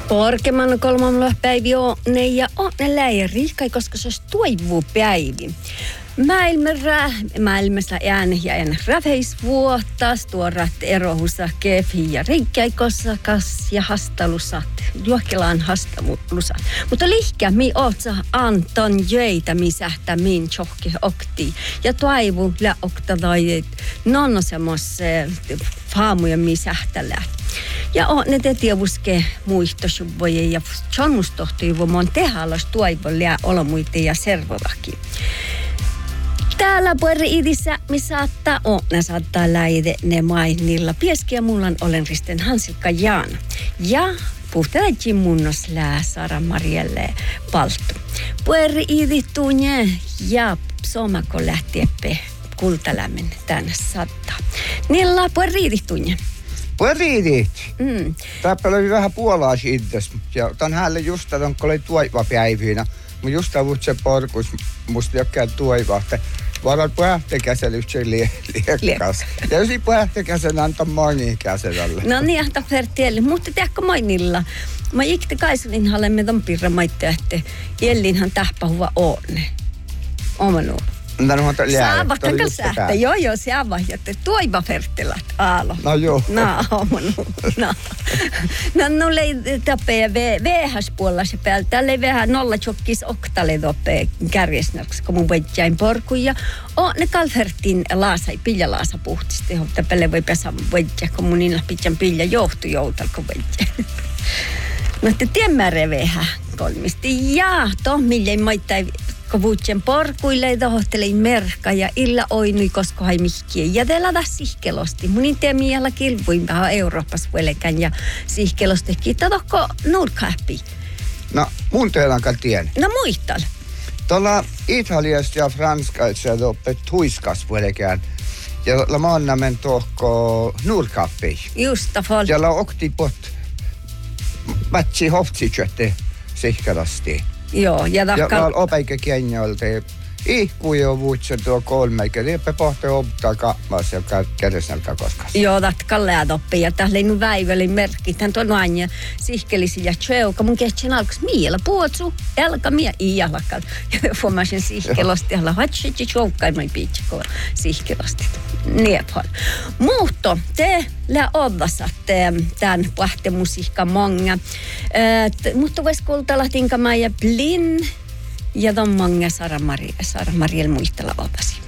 Korkeamman kolmannella päivi on ne ja on ne läiriikkai, koska se olisi toivupäivi. Maailmassa ään ja en räfeisvuottas tuorat erohussa kefi ja riikkäikossa kas ja hastalusat. Juokelaan hastalusat. Mutta lihkä mi otsa Anton jöitä misähtä min tjohke okti. Ja toivu lä oktadai nonno semmosse faamuja misähtälä. Ja on ne te tievuske muistosubboje ja tjonmustohtuivu mon tehalas toivolle ja olomuite ja servovakin. Täällä Puerri-Idissä, missä saattaa läide ne mainilla. Pieskiä mullan olen Risten Hansikka Jaana. Ja puhtalakin munnos lää Sara Marielle palttu. Puerri-Idi tunne ja somako lähtieppe kultalämmen tänne saattaa. Niillä Puerri-Idi tunne. Puerri-Idi? Täällä oli vähän Puolaa itses. Ja tän hänelle just tämän, kun oli tuivapäivinä. Mun just avut se porkus, musta jokään tuivahti. Varat puhehtikäsellä yhtään liekkaas. Ja jos ei puhehtikäsellä antaa mainiin käsellä. No niin, ahta fertielle. Mutta tehdäänkö mainilla? Mä ikte kaisulin halemme ton pirra maittu, että jellinhan tähpähuva oone. Omanu. Saavahtan kanssa sähtä. Joo, se avahjatte. Tuiva fertilat, aalo. No joo. No, omanu. No ei tapee VHS-puolella se päällä. Täällä ei vähän nolla tjokkis oktale topee kärjesnärks, kun mun vedjain porkuja. Ne kalfertin laasai, piljalaasa puhtisti. Täpelle voi pesä vedjä, kun mun inla pitjan pilja johtu joutalko vedjä. No te tiemmärre vähän kolmisti. Ja millei maittai kovutsen porkuille tohtelei merkka ja illa oinui koska hai mihkien. Ja te lada sihkelosti. Munin teemiällä kilvuin vähän Euroopassa velekään ja sihkelosti. Kiitos tohko nurkahpi. No mun teelankaan tien. No muistal. Tuolla Italiasta ja Franskaissa toppe tuiskas velekään. Ja la maanna men tohko nurkahpi. Justa fol. Ja la okti pot matsi hoftsikjötte sihkelosti. Joo, ja takkal opeikä kenjolta. Ihkui jo vuotsa tuo kolmeikä. Lieppä pohti optaa kappas ja kädesnälkä koskas. Joo, takkal läädoppi. Ja tähän leinu väiveli merkki. Tän tuon aina sihkelisi ja tjeuka. Mun kehtsin alkas miellä puotsu. Elka mie iälakal. Ja fuomasin sihkelosti. Ja lahatsit ja tjoukkaimai piitsikkoa sihkelosti. Niepal. Muutto, te lää ovasatte tämän pahte-musiikka monga. Mutta vois kultalla tinkamaa ja blin. Ja ton monga Sara Mariel muistella ovasi.